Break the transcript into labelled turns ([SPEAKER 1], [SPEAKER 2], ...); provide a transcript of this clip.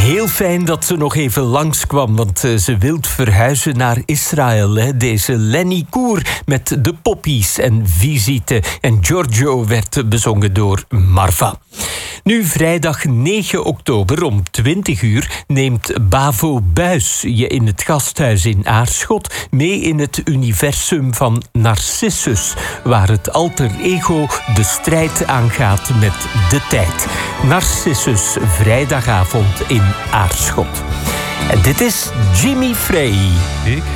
[SPEAKER 1] Heel fijn dat ze nog even langskwam, want ze wil verhuizen naar Israël. Hè. Deze Lenny Koer met de Poppies en Visite. En Giorgio werd bezongen door Marva. Nu, vrijdag 9 oktober om 20 uur neemt Bavo Buijs je in het gasthuis in Aarschot mee in het universum van Narcissus, waar het alter ego de strijd aangaat met de tijd. Narcissus, vrijdagavond in Aarschot. En dit is Jimmy Frey.